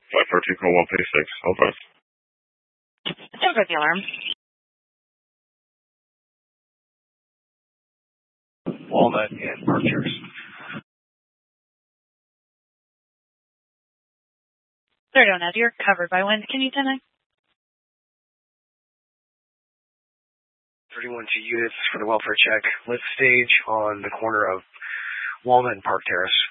542 call 136. Hold on. Don't go the alarm. Walnut and Park Terrace. Third on you're covered by wind. Can you 10-9? 31 G units for the welfare check. Lift stage on the corner of Walnut and Park Terrace.